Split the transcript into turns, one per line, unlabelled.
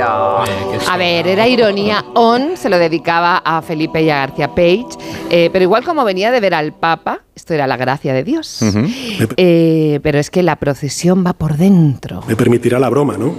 pero... A ver, era ironía on, se lo dedicaba a Felipe y a García Page, pero igual como venía de ver al Papa, esto era la gracia de Dios. Pero es que la procesión va por dentro.
Me permitirá la broma, ¿no?